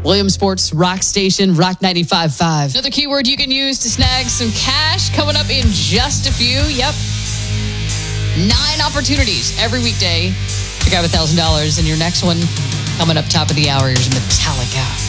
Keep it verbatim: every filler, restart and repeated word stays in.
Williamsport's Rock Station, Rock ninety-five point five. Another keyword you can use to snag some cash coming up in just a few. Yep. Nine opportunities every weekday to grab one thousand dollars. And your next one coming up top of the hour is Metallica.